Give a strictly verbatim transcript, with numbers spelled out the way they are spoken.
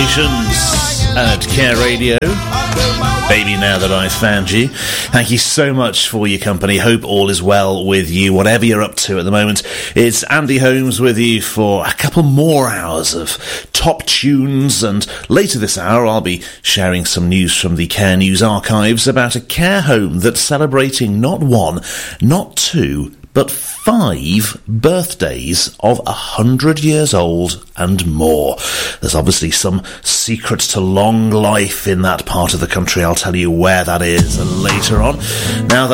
Congratulations at Care Radio. Baby, now that I've found you. Thank you so much for your company. Hope all is well with you, whatever you're up to at the moment. It's Andy Holmes with you for a couple more hours of top tunes, and later this hour I'll be sharing some news from the Care News archives about a care home that's celebrating not one, not two, but five birthdays of a hundred years old and more. There's obviously some secret to long life in that part of the country. I'll tell you where that is later on. Now that